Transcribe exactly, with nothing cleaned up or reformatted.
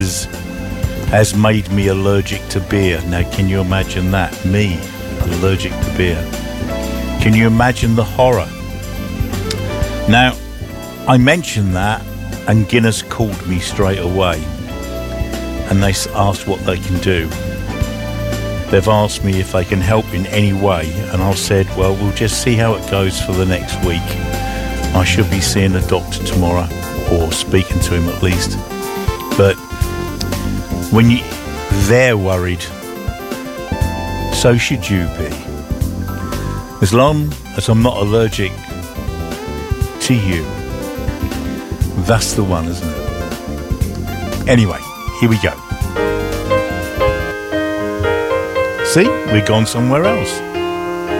has has made me allergic to beer. Now, can you imagine that? Me, allergic to beer. Can you imagine the horror? Now, I mentioned that, and Guinness called me straight away, and they asked what they can do. They've asked me if they can help in any way, and I said, well, we'll just see how it goes for the next week. I should be seeing a doctor tomorrow, or speaking to him at least. But when you, they're worried, so should you be. As long as I'm not allergic to you, that's the one, isn't it? Anyway, here we go. See, we've gone somewhere else.